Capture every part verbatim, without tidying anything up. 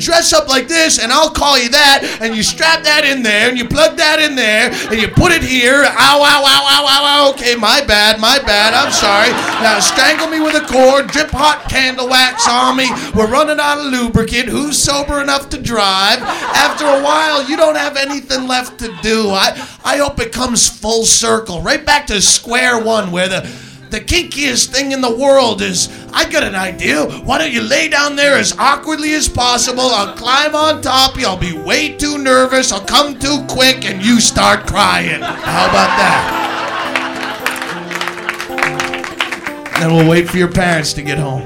dress up like this, and I'll call you that, and you strap that in there, and you plug that in there, and you put it here. Ow, ow, ow, ow, ow, ow. Okay, my bad, my bad. I'm sorry. Now strangle me with a cord, drip hot candle wax on me. We're running out of lubricant. Who's sober enough to drive? After a while, you don't have anything left to do. I, I hope it comes full circle, right back to square one, where the The kinkiest thing in the world is, I got an idea. Why don't you lay down there as awkwardly as possible? I'll climb on top. You'll be way too nervous. I'll come too quick and you start crying. How about that? And then we'll wait for your parents to get home.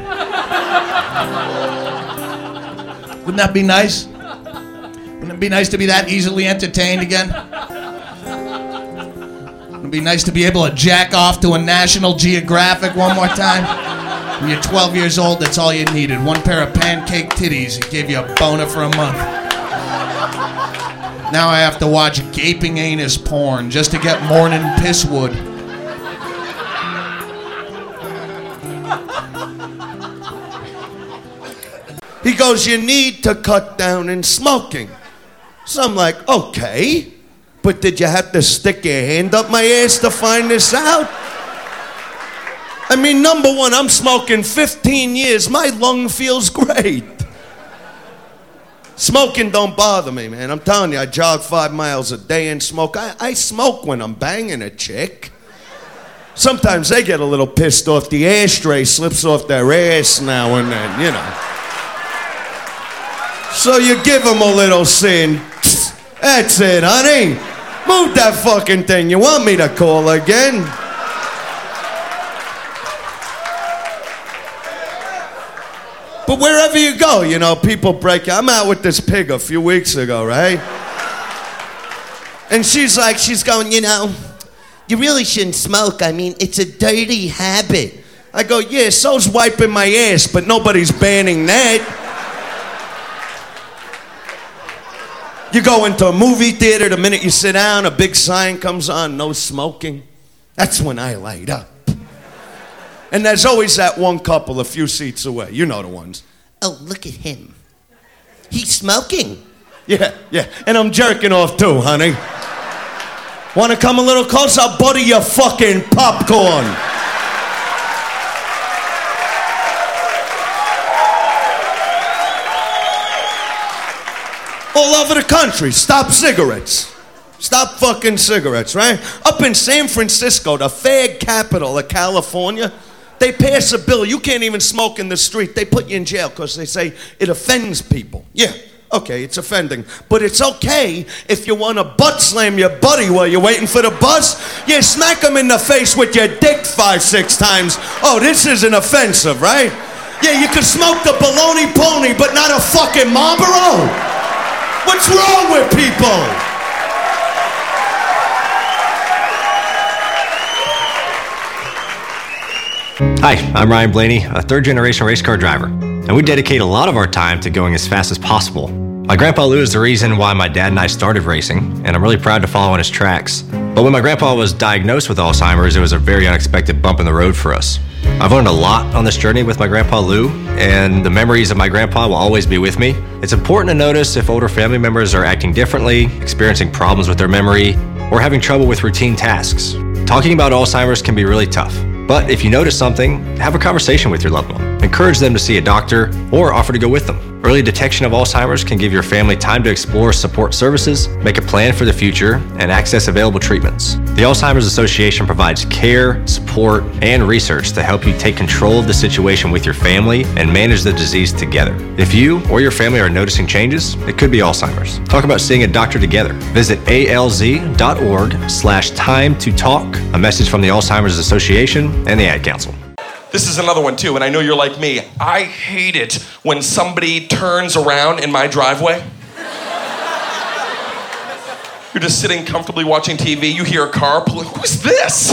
Wouldn't that be nice? Wouldn't it be nice to be that easily entertained again? It'd be nice to be able to jack off to a National Geographic one more time. When you're twelve years old, that's all you needed. One pair of pancake titties. It gave you a boner for a month. Now I have to watch gaping anus porn just to get morning pisswood. He goes, you need to cut down in smoking. So I'm like, okay. But did you have to stick your hand up my ass to find this out? I mean, number one, I'm smoking fifteen years. My lung feels great. Smoking don't bother me, man. I'm telling you, I jog five miles a day and smoke. I, I smoke when I'm banging a chick. Sometimes they get a little pissed off. The ashtray slips off their ass now and then, you know. So you give them a little sin. That's it, honey. Move that fucking thing. You want me to call again? But wherever you go, you know, people break. I'm out with this pig a few weeks ago, right? And she's like, she's going, you know, you really shouldn't smoke. I mean, it's a dirty habit. I go, yeah, so's wiping my ass, but nobody's banning that. You go into a movie theater, the minute you sit down, a big sign comes on, no smoking. That's when I light up. And there's always that one couple a few seats away. You know the ones. Oh, look at him. He's smoking. Yeah, yeah. And I'm jerking off too, honey. Want to come a little closer? I'll butter your fucking popcorn. All over the country, stop cigarettes. Stop fucking cigarettes, right? Up in San Francisco, the fag capital of California, they pass a bill. You can't even smoke in the street. They put you in jail because they say it offends people. Yeah, okay, it's offending. But it's okay if you want to butt slam your buddy while you're waiting for the bus. Yeah, smack him in the face with your dick five, six times. Oh, this isn't offensive, right? Yeah, you can smoke the baloney pony, but not a fucking Marlboro. What's wrong with people? Hi, I'm Ryan Blaney, a third-generation race car driver, and we dedicate a lot of our time to going as fast as possible. My grandpa Lou is the reason why my dad and I started racing, and I'm really proud to follow in his tracks. But when my grandpa was diagnosed with Alzheimer's, it was a very unexpected bump in the road for us. I've learned a lot on this journey with my grandpa Lou, and the memories of my grandpa will always be with me. It's important to notice if older family members are acting differently, experiencing problems with their memory, or having trouble with routine tasks. Talking about Alzheimer's can be really tough. But if you notice something, have a conversation with your loved one. Encourage them to see a doctor or offer to go with them. Early detection of Alzheimer's can give your family time to explore support services, make a plan for the future, and access available treatments. The Alzheimer's Association provides care, support, and research to help you take control of the situation with your family and manage the disease together. If you or your family are noticing changes, it could be Alzheimer's. Talk about seeing a doctor together. Visit alz.org slash time to talk. A message from the Alzheimer's Association and the Ad Council. This is another one too, and I know you're like me. I hate it when somebody turns around in my driveway. You're just sitting comfortably watching T V, you hear a car pulling, who's this?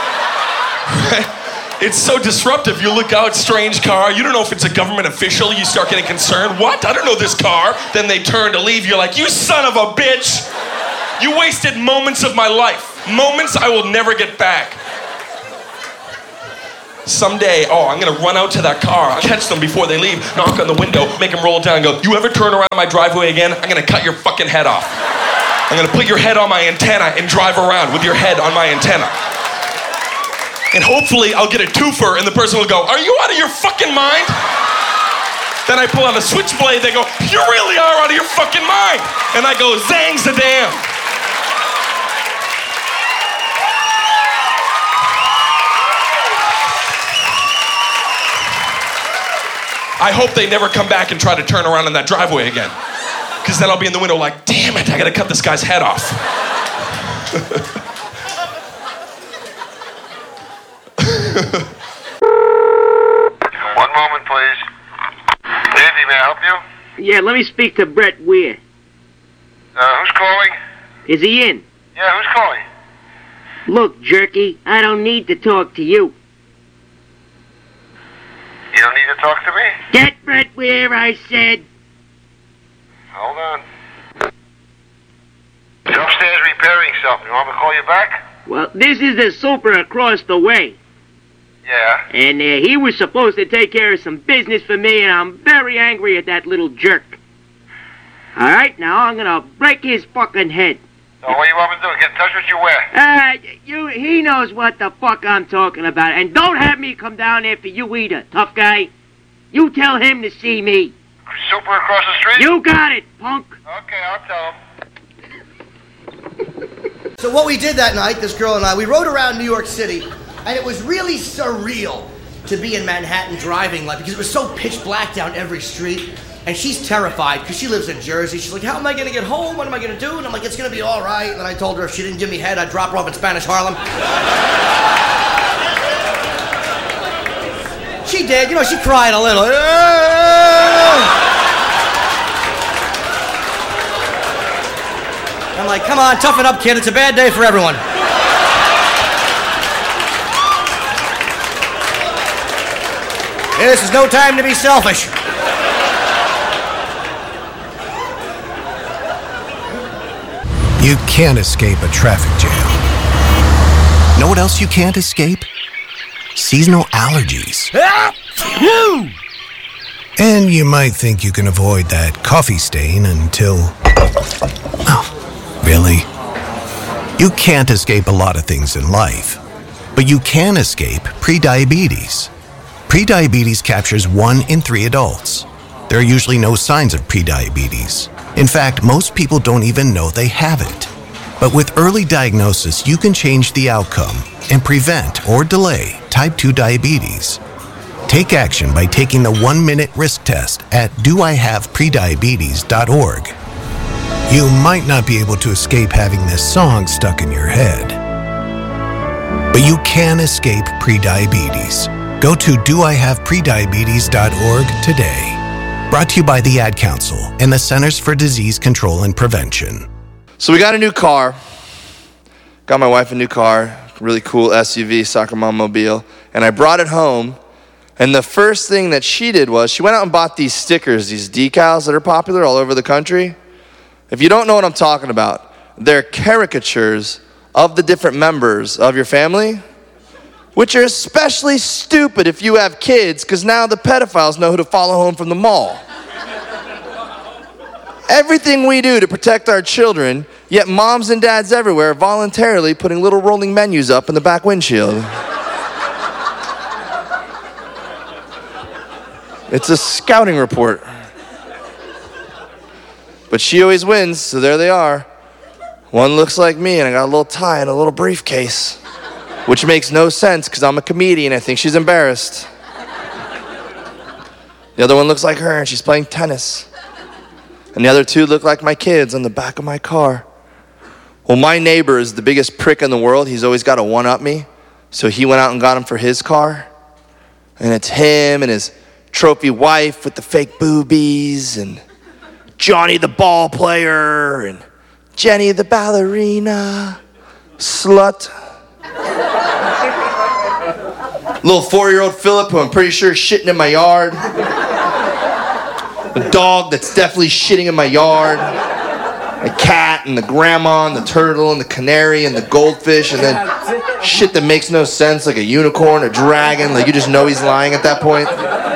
It's so disruptive. You look out, strange car, you don't know if it's a government official, you start getting concerned. What? I don't know this car. Then they turn to leave, you're like, you son of a bitch! You wasted moments of my life. Moments I will never get back. someday, oh, I'm gonna run out to that car, I'll catch them before they leave, knock on the window, make them roll down and go, you ever turn around my driveway again? I'm gonna cut your fucking head off. I'm gonna put your head on my antenna and drive around with your head on my antenna. And hopefully I'll get a twofer and the person will go, are you out of your fucking mind? Then I pull out a switchblade, they go, you really are out of your fucking mind. And I go, zang zadam. I hope they never come back and try to turn around in that driveway again. Because then I'll be in the window like, damn it, I gotta cut this guy's head off. One moment, please. Andy, may I help you? Yeah, let me speak to Brett Weir. Uh, who's calling? Is he in? Yeah, who's calling? Look, Jerky, I don't need to talk to you. You don't need to talk to me? Get Brett Weir, I said. Hold on. He's upstairs repairing something. You want me to call you back? Well, this is the super across the way. Yeah. And uh, he was supposed to take care of some business for me, and I'm very angry at that little jerk. All right, now I'm gonna break his fucking head. So what do you want me to do? Get in touch with you where? Uh, you, he knows what the fuck I'm talking about. And don't have me come down there for you either, tough guy. You tell him to see me. Super across the street? You got it, punk. Okay, I'll tell him. So what we did that night, this girl and I, we rode around New York City, and it was really surreal to be in Manhattan driving, like, because it was so pitch black down every street. And she's terrified because she lives in Jersey. She's like, how am I going to get home? What am I going to do? And I'm like, it's going to be all right. And then I told her if she didn't give me head, I'd drop her off in Spanish Harlem. She did. You know, she cried a little. I'm like, come on, toughen up, kid. It's a bad day for everyone. This is no time to be selfish. You can't escape a traffic jam. Know what else you can't escape? Seasonal allergies. And you might think you can avoid that coffee stain until... Oh, really? You can't escape a lot of things in life, but you can escape prediabetes. Prediabetes captures one in three adults. There are usually no signs of prediabetes. In fact, most people don't even know they have it. But with early diagnosis, you can change the outcome and prevent or delay type two diabetes. Take action by taking the one-minute risk test at do I have prediabetes dot org. You might not be able to escape having this song stuck in your head, but you can escape prediabetes. Go to do I have prediabetes dot org today. Brought to you by the Ad Council and the Centers for Disease Control and Prevention. So we got a new car. Got my wife a new car, really cool S U V, soccer mom mobile, and I brought it home. And the first thing that she did was she went out and bought these stickers, these decals that are popular all over the country. If you don't know what I'm talking about, they're caricatures of the different members of your family, which are especially stupid if you have kids, because now the pedophiles know who to follow home from the mall. Everything we do to protect our children, yet moms and dads everywhere are voluntarily putting little rolling menus up in the back windshield. It's a scouting report. But she always wins, so there they are. One looks like me, and I got a little tie and a little briefcase, which makes no sense because I'm a comedian. I think she's embarrassed. The other one looks like her, and she's playing tennis. And the other two look like my kids on the back of my car. Well, my neighbor is the biggest prick in the world. He's always got to one-up me. So he went out and got him for his car. And it's him and his trophy wife with the fake boobies, and Johnny the ball player, and Jenny the ballerina, slut. Little four-year-old Philip, who I'm pretty sure is shitting in my yard. A dog that's definitely shitting in my yard. The cat and the grandma and the turtle and the canary and the goldfish and then shit that makes no sense like a unicorn, a dragon, like you just know he's lying at that point.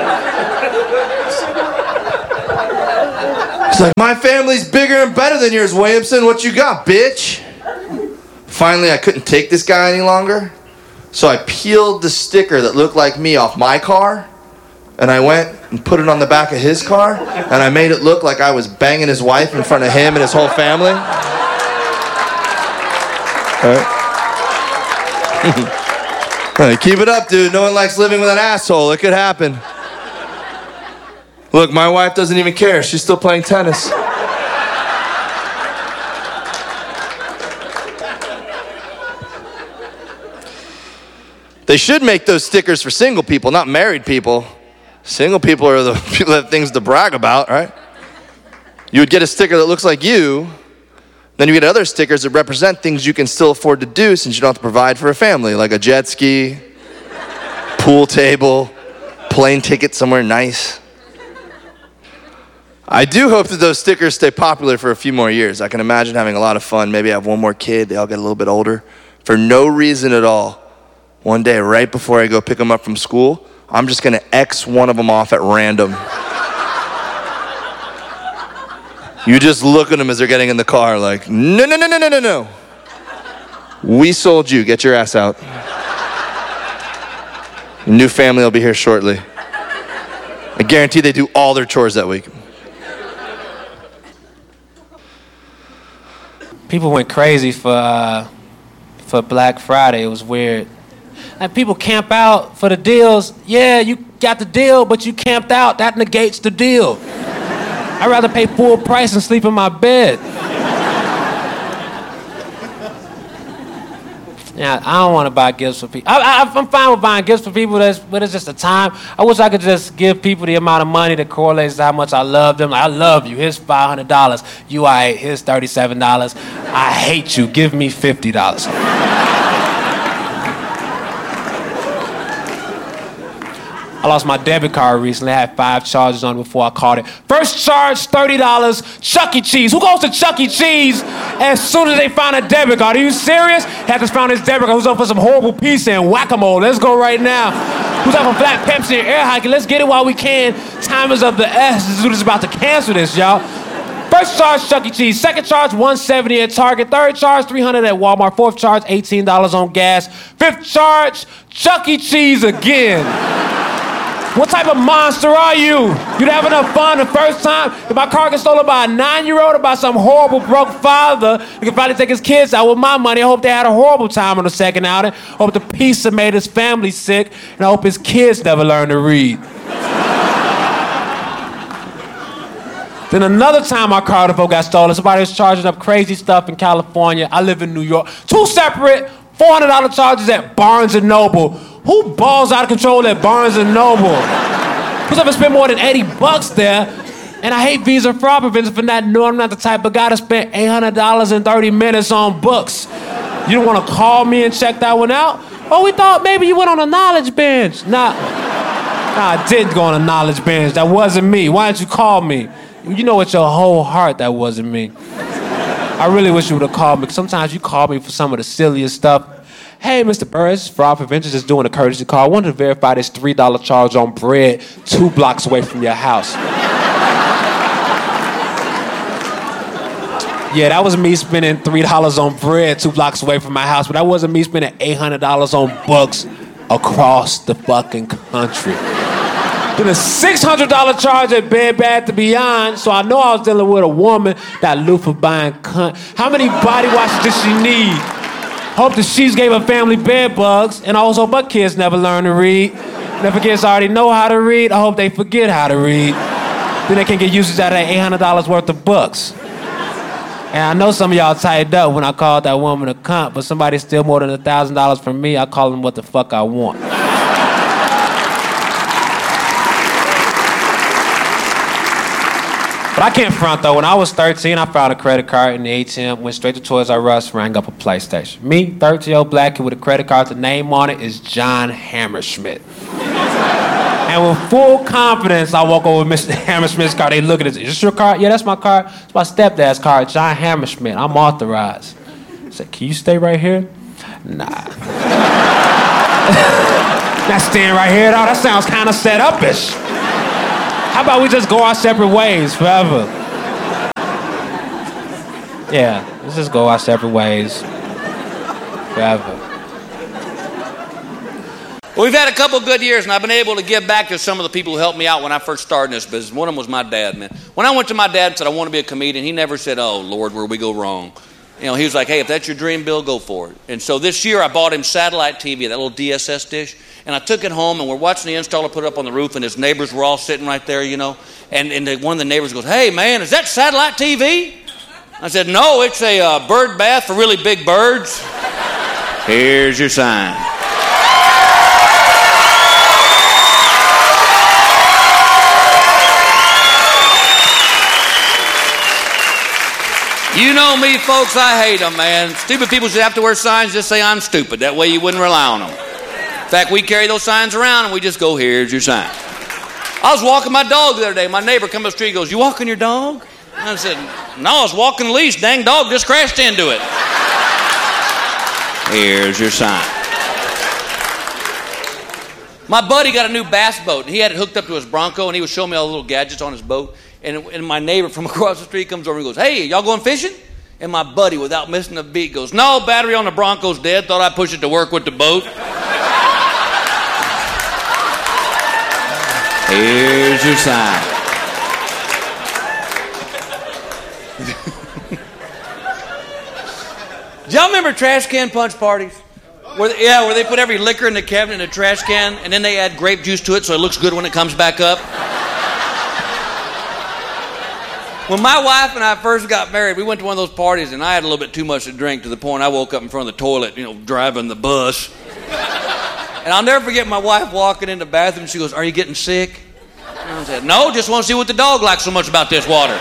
It's like, my family's bigger and better than yours, Williamson. What you got, bitch? Finally, I couldn't take this guy any longer. So I peeled the sticker that looked like me off my car, and I went and put it on the back of his car, and I made it look like I was banging his wife in front of him and his whole family. All right. Keep it up, dude. No one likes living with an asshole. It could happen. Look, my wife doesn't even care. She's still playing tennis. They should make those stickers for single people, not married people. Single people are the people that have things to brag about, right? You would get a sticker that looks like you, then you get other stickers that represent things you can still afford to do since you don't have to provide for a family, like a jet ski, pool table, plane ticket somewhere nice. I do hope that those stickers stay popular for a few more years. I can imagine having a lot of fun. Maybe I have one more kid, they all get a little bit older. For no reason at all, one day right before I go pick them up from school, I'm just gonna X one of them off at random. You just look at them as they're getting in the car like, no, no, no, no, no, no, no. We sold you, get your ass out. Your new family will be here shortly. I guarantee they do all their chores that week. People went crazy for uh, for Black Friday. It was weird. And people camp out for the deals. Yeah, you got the deal, but you camped out. That negates the deal. I'd rather pay full price and sleep in my bed. Yeah, I don't want to buy gifts for people. I, I, I'm fine with buying gifts for people, that's, but it's just a time. I wish I could just give people the amount of money that correlates to how much I love them. Like, I love you. Here's five hundred dollars. You, all right, here's thirty-seven dollars. I hate you. Give me fifty dollars. I lost my debit card recently. I had five charges on it before I caught it. First charge, thirty dollars, Chuck E. Cheese. Who goes to Chuck E. Cheese as soon as they find a debit card? Are you serious? Had to find his debit card. Who's up for some horrible pizza and whack-a-mole? Let's go right now. Who's up for flat Pepsi and air hiking? Let's get it while we can. Time is of the essence. This dude is about to cancel this, y'all. First charge, Chuck E. Cheese. Second charge, one hundred seventy dollars at Target. Third charge, three hundred dollars at Walmart. Fourth charge, eighteen dollars on gas. Fifth charge, Chuck E. Cheese again. What type of monster are you? You'd have enough fun the first time? If my car gets stolen by a nine-year-old or by some horrible broke father, he could probably take his kids out with my money. I hope they had a horrible time on the second outing. I hope the pizza made his family sick, and I hope his kids never learn to read. Then another time my car the folk got stolen, somebody was charging up crazy stuff in California. I live in New York. Two separate four hundred dollars charges at Barnes and Noble. Who balls out of control at Barnes and Noble? Who's ever spent more than eighty bucks there? And I hate Visa fraud prevention for not knowing I'm not the type of guy to spend eight hundred dollars in thirty minutes on books. You don't want to call me and check that one out? Oh, we thought maybe you went on a knowledge bench. Nah, nah, I didn't go on a knowledge bench. That wasn't me. Why didn't you call me? You know with your whole heart that wasn't me. I really wish you would have called me. Sometimes you call me for some of the silliest stuff. Hey, Mister Burris, Fraud Prevention just doing a courtesy call. I wanted to verify this three dollar charge on bread two blocks away from your house. Yeah, that was me spending three dollars on bread two blocks away from my house, but that wasn't me spending eight hundred dollars on books across the fucking country. Then a six hundred dollars charge at Bed Bath and Beyond, so I know I was dealing with a woman that loofah buying cunt. How many body washes did she need? Hope the sheets gave her family bed bugs, and I also hope her kids never learn to read. And if her kids already know how to read, I hope they forget how to read. Then they can get usage out of that eight hundred dollars worth of books. And I know some of y'all tightened up when I called that woman a cunt, but somebody steal more than one thousand dollars from me, I call them what the fuck I want. But I can't front though. When I was thirteen, I found a credit card in the A T M, went straight to Toys R Us, rang up a PlayStation. Me, thirteen-year-old black kid with a credit card, the name on it is John Hammerschmidt. And with full confidence, I walk over to Mister Hammersmith's car. They look at it. Is this your car? Yeah, that's my car. It's my stepdad's car, John Hammersmith. I'm authorized. I said, can you stay right here? Nah. Not staying right here, though. That sounds kind of set up-ish. How about we just go our separate ways forever? Yeah, let's just go our separate ways forever. Well, we've had a couple good years, and I've been able to give back to some of the people who helped me out when I first started in this business. One of them was my dad, man. When I went to my dad and said, I want to be a comedian, he never said, oh, Lord, where we go wrong. You know, he was like, hey, if that's your dream, Bill, go for it. And so this year, I bought him satellite T V, that little D S S dish, and I took it home, and we're watching the installer put it up on the roof, and his neighbors were all sitting right there, you know, and, and the, one of the neighbors goes, hey, man, is that satellite T V? I said, no, it's a uh, bird bath for really big birds. Here's your sign. You know me, folks, I hate them, man. Stupid people should have to wear signs, just say I'm stupid. That way you wouldn't rely on them. In fact, we carry those signs around and we just go, here's your sign. I was walking my dog the other day. My neighbor come up the street and goes, you walking your dog? And I said, no, I was walking the leash. Dang dog just crashed into it. Here's your sign. My buddy got a new bass boat, and he had it hooked up to his Bronco, and he was showing me all the little gadgets on his boat. And, and my neighbor from across the street comes over and goes, hey, y'all going fishing? And my buddy, without missing a beat, goes, no, battery on the Bronco's dead. Thought I'd push it to work with the boat. Here's your sign. Do y'all remember trash can punch parties? Where they, yeah, where they put every liquor in the cabinet in a trash can, and then they add grape juice to it so it looks good when it comes back up. When my wife and I first got married, we went to one of those parties, and I had a little bit too much to drink to the point I woke up in front of the toilet, you know, driving the bus. And I'll never forget my wife walking in the bathroom. She goes, are you getting sick? And I said, no, just want to see what the dog likes so much about this water.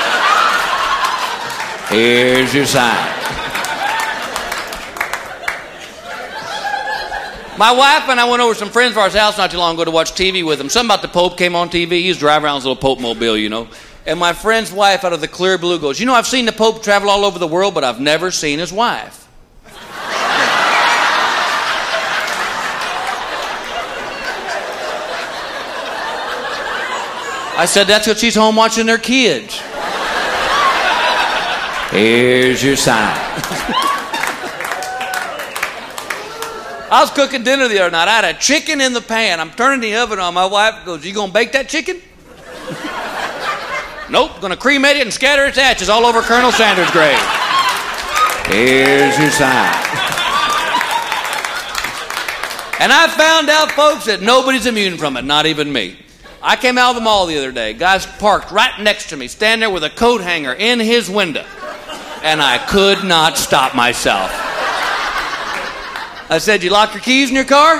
Here's your sign. My wife and I went over to some friends of ours' house not too long ago to watch T V with them. Something about the Pope came on T V. He was driving around his little Pope mobile, you know. And my friend's wife, out of the clear blue, goes, you know, I've seen the Pope travel all over the world, but I've never seen his wife. I said, that's because she's home watching their kids. Here's your sign. I was cooking dinner the other night. I had a chicken in the pan. I'm turning the oven on. My wife goes, you gonna bake that chicken? Nope, gonna cremate it and scatter its ashes all over Colonel Sanders' grave. Here's your sign. And I found out, folks, that nobody's immune from it, not even me. I came out of the mall the other day. Guy's parked right next to me, standing there with a coat hanger in his window. And I could not stop myself. I said, you lock your keys in your car?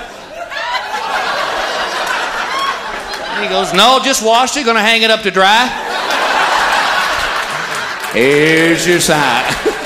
And he goes, no, just washed it, gonna hang it up to dry. Here's your sign.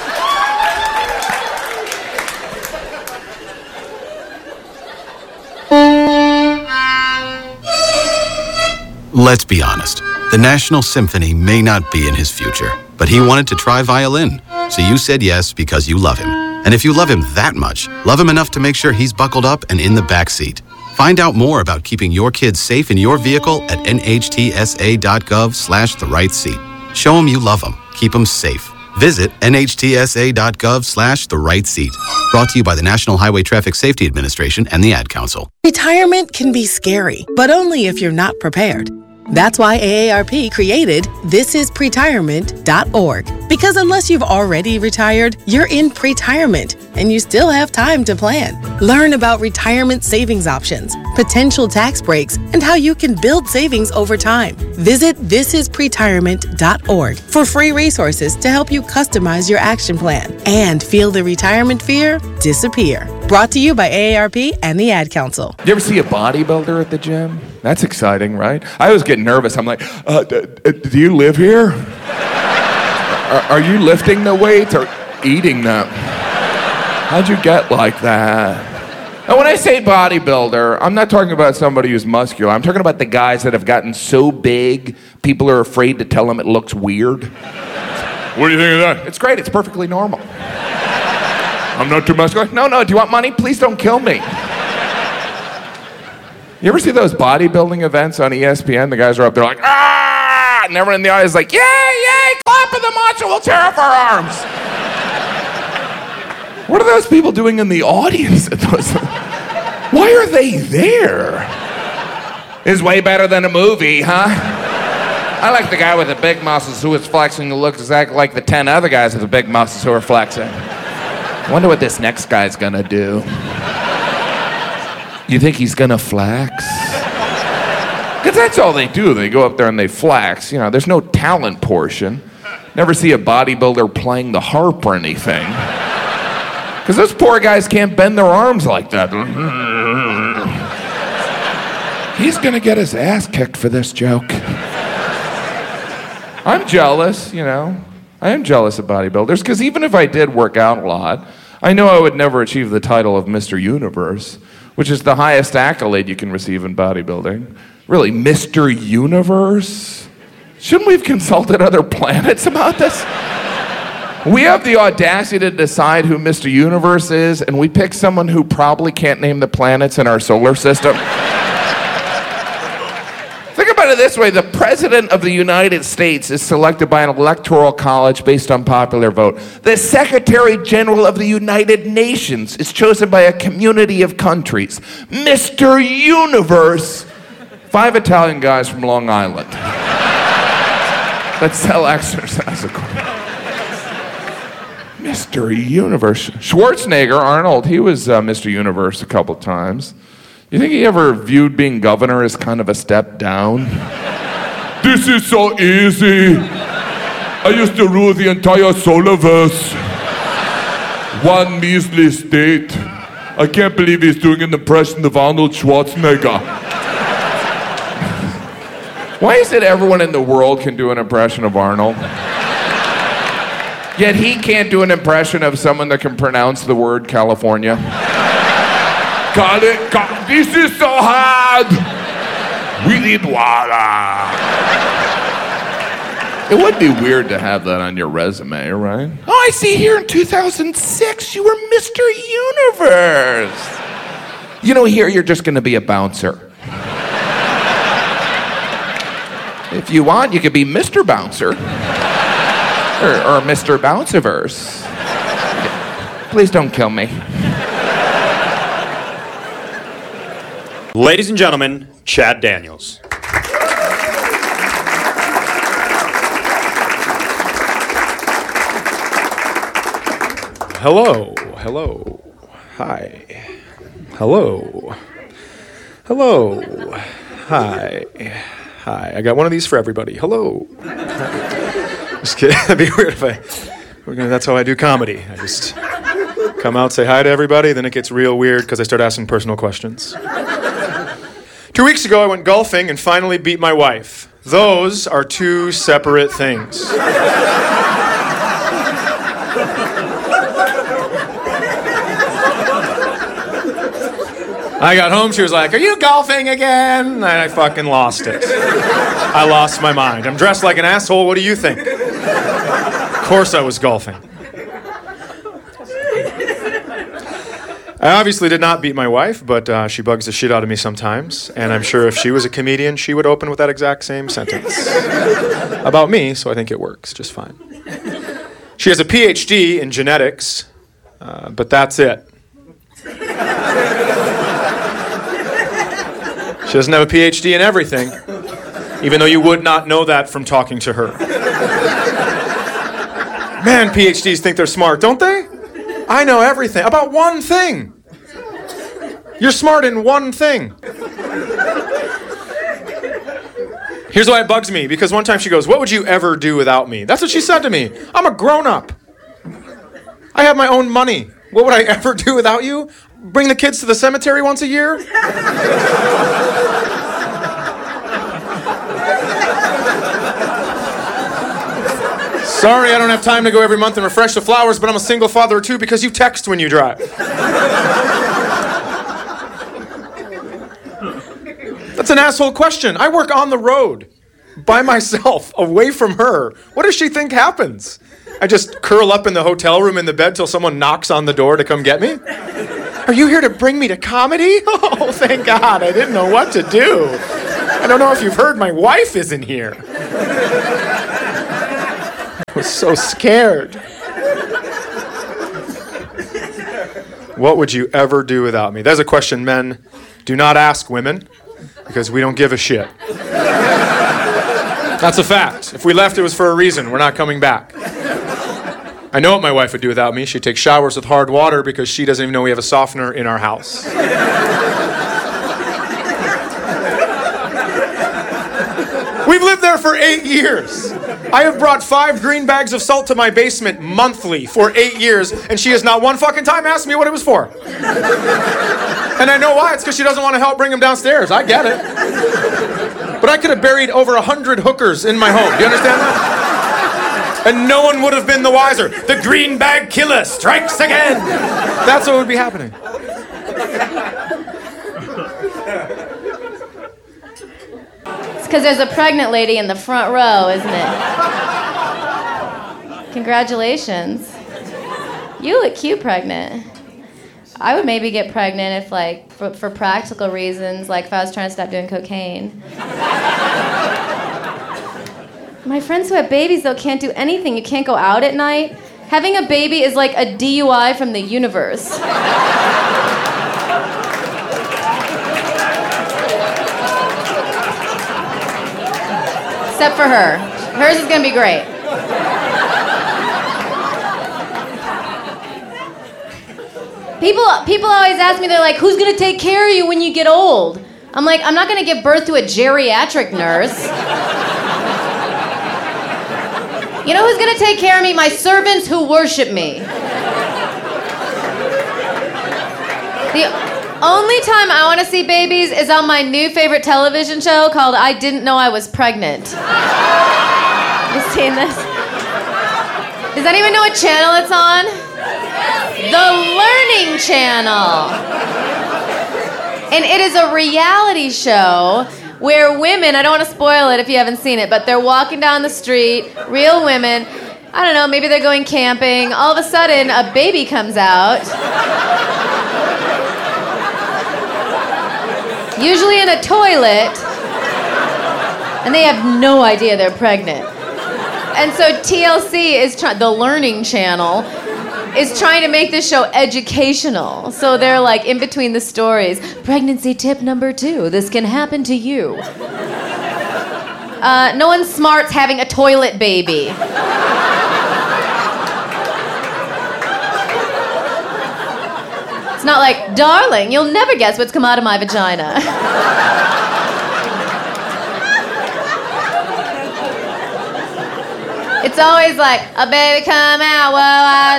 Let's be honest. The National Symphony may not be in his future, but he wanted to try violin. So you said yes because you love him. And if you love him that much, love him enough to make sure he's buckled up and in the back seat. Find out more about keeping your kids safe in your vehicle at nhtsa.gov slash the right seat. Show him you love him. Keep him safe. Visit nhtsa.gov slash the right seat. Brought to you by the National Highway Traffic Safety Administration and the Ad Council. Retirement can be scary, but only if you're not prepared. That's why A A R P created this is pretirement dot org. Because unless you've already retired, you're in pretirement, and you still have time to plan. Learn about retirement savings options, potential tax breaks, and how you can build savings over time. Visit this is pretirement dot org for free resources to help you customize your action plan and feel the retirement fear disappear. Brought to you by A A R P and the Ad Council. You ever see a bodybuilder at the gym? That's exciting, right? I always get nervous. I'm like, uh, d- d- do you live here? are, are you lifting the weights or eating them? How'd you get like that? And when I say bodybuilder, I'm not talking about somebody who's muscular. I'm talking about the guys that have gotten so big, people are afraid to tell them it looks weird. What do you think of that? It's great. It's perfectly normal. I'm not too muscular. No, no. Do you want money? Please don't kill me. You ever see those bodybuilding events on E S P N? The guys are up there like, ah! And everyone in the audience is like, yay, yay, clap for the macho, we'll tear off our arms. What are those people doing in the audience at those? Why are they there? It's way better than a movie, huh? I like the guy with the big muscles who is flexing who looks exactly like the ten other guys with the big muscles who are flexing. I wonder what this next guy's gonna do. You think he's gonna flex? Because that's all they do. They go up there and they flex. You know, there's no talent portion. Never see a bodybuilder playing the harp or anything. Because those poor guys can't bend their arms like that. He's gonna get his ass kicked for this joke. I'm jealous, you know. I am jealous of bodybuilders, because even if I did work out a lot, I know I would never achieve the title of Mister Universe, which is the highest accolade you can receive in bodybuilding. Really, Mister Universe? Shouldn't we have consulted other planets about this? We have the audacity to decide who Mister Universe is, and we pick someone who probably can't name the planets in our solar system. Think about it this way. The President of the United States is selected by an electoral college based on popular vote. The Secretary General of the United Nations is chosen by a community of countries. Mister Universe, five Italian guys from Long Island that sell exercise equipment. Mister Universe. Schwarzenegger, Arnold, he was uh, Mister Universe a couple times. You think he ever viewed being governor as kind of a step down? This is so easy. I used to rule the entire solarverse. One measly state. I can't believe he's doing an impression of Arnold Schwarzenegger. Why is it everyone in the world can do an impression of Arnold? Yet he can't do an impression of someone that can pronounce the word California. Cali- Cal- this is so hard. We need water. It would be weird to have that on your resume, right? Oh, I see here in two thousand six you were Mister Universe. You know, here you're just going to be a bouncer. If you want, you could be Mister Bouncer. Or, or Mister Bouncerverse. Please don't kill me. Ladies and gentlemen, Chad Daniels. Hello, hello, hi, hello, hello, hi, hi. I got one of these for everybody. Hello. Just kidding. That'd be weird if I. We're gonna, that's how I do comedy. I just come out, say hi to everybody, then it gets real weird because I start asking personal questions. Two weeks ago, I went golfing and finally beat my wife. Those are two separate things. I got home, she was like, "Are you golfing again?" And I fucking lost it. I lost my mind. I'm dressed like an asshole, what do you think? Of course I was golfing. I obviously did not beat my wife, but uh, she bugs the shit out of me sometimes, and I'm sure if she was a comedian, she would open with that exact same sentence about me, so I think it works just fine. She has a P H D in genetics, uh, but that's it. She doesn't have a P H D in everything, even though you would not know that from talking to her. Man, P H Ds think they're smart, don't they? I know everything about one thing. You're smart in one thing. Here's why it bugs me, because one time she goes, "What would you ever do without me?" That's what she said to me. I'm a grown-up. I have my own money. What would I ever do without you? Bring the kids to the cemetery once a year? Sorry, I don't have time to go every month and refresh the flowers, but I'm a single father of two because you text when you drive. That's an asshole question. I work on the road, by myself, away from her. What does she think happens? I just curl up in the hotel room in the bed till someone knocks on the door to come get me? Are you here to bring me to comedy? Oh, thank God. I didn't know what to do. I don't know if you've heard, my wife isn't here. I was so scared. What would you ever do without me? That's a question men do not ask women, because we don't give a shit. That's a fact. If we left, it was for a reason. We're not coming back. I know what my wife would do without me. She'd take showers with hard water because she doesn't even know we have a softener in our house. We've lived there for eight years. I have brought five green bags of salt to my basement monthly for eight years, and she has not one fucking time asked me what it was for. And I know why. It's because she doesn't want to help bring them downstairs. I get it. But I could have buried over a hundred hookers in my home. Do you understand that? And no one would have been the wiser. The green bag killer strikes again. That's what would be happening. It's because there's a pregnant lady in the front row, isn't it? Congratulations. You look cute pregnant. I would maybe get pregnant if, like, for, for practical reasons, like if I was trying to stop doing cocaine. My friends who have babies, though, can't do anything. You can't go out at night. Having a baby is like a D U I from the universe. Except for her. Hers is gonna be great. People, people always ask me, they're like, who's gonna take care of you when you get old? I'm like, I'm not gonna give birth to a geriatric nurse. You know who's gonna take care of me? My servants who worship me. The only time I wanna see babies is on my new favorite television show called I Didn't Know I Was Pregnant. You seen this? Does anyone know what channel it's on? The Learning Channel. And it is a reality show where women, I don't want to spoil it if you haven't seen it, but they're walking down the street, real women, I don't know, maybe they're going camping, all of a sudden a baby comes out. Usually in a toilet, and they have no idea they're pregnant. And so T L C is trying, the Learning Channel, is trying to make this show educational. So they're like in between the stories, pregnancy tip number two, this can happen to you. Uh, no one smart's having a toilet baby. It's not like, darling, you'll never guess what's come out of my vagina. It's always like, a baby come out, what I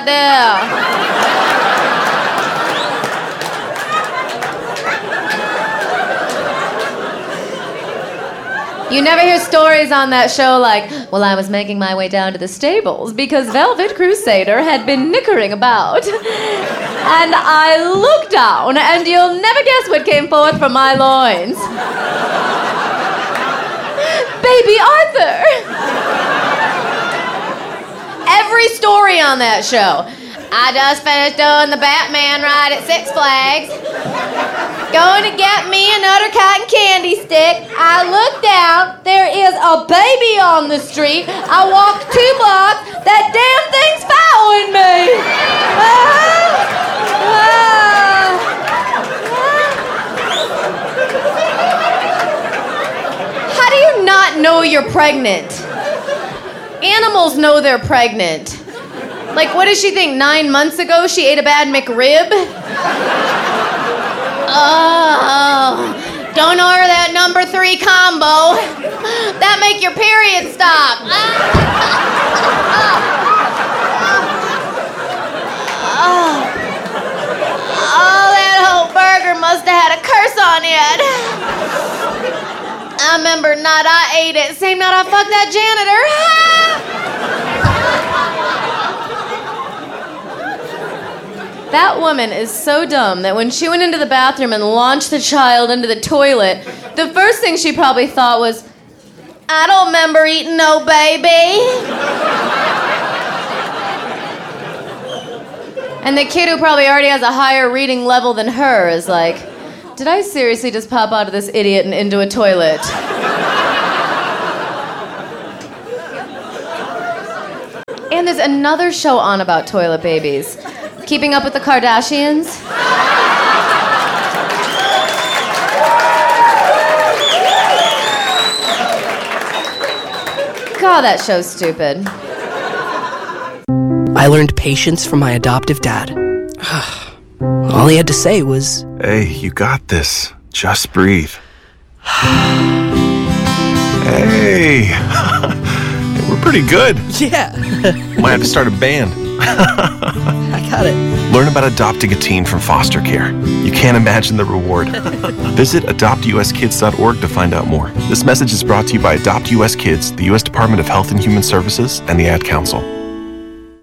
do? You never hear stories on that show like, well, I was making my way down to the stables because Velvet Crusader had been nickering about. And I looked down, and you'll never guess what came forth from my loins. Baby Arthur. Every story on that show. I just finished doing the Batman ride at Six Flags. Going to get me another cotton candy stick. I look down. There is a baby on the street. I walked two blocks. That damn thing's following me. Ah, ah. How do you not know you're pregnant? Animals know they're pregnant. Like, what does she think? Nine months ago, she ate a bad McRib? Oh, don't order that number three combo. That make your period stop. Oh, oh, that whole burger must have had a curse on it. I remember night I ate it, same night I fucked that janitor. That woman is so dumb that when she went into the bathroom and launched the child into the toilet, the first thing she probably thought was, I don't remember eating no baby. And the kid who probably already has a higher reading level than her is like, did I seriously just pop out of this idiot and into a toilet? And there's another show on about toilet babies. Keeping Up with the Kardashians. God, that show's stupid. I learned patience from my adoptive dad. All he had to say was, Hey, you got this. Just breathe. Hey, we're pretty good. Yeah. Might have to start a band. I got it. Learn about adopting a teen from foster care. You can't imagine the reward. Visit adopt u s kids dot org to find out more. This message is brought to you by Adopt U S Kids, the U S Department of Health and Human Services, and the Ad Council.